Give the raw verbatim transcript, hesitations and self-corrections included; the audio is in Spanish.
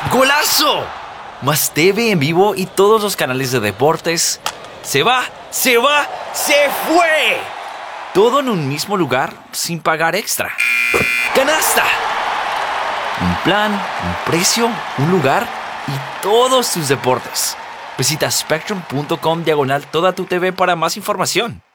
¡Golazo! Más T V en vivo y todos los canales de deportes. ¡Se va! ¡Se va! ¡Se fue! Todo en un mismo lugar sin pagar extra. ¡Canasta! Un plan, un precio, un lugar y todos tus deportes. Visita spectrum punto com diagonal toda tu T V para más información.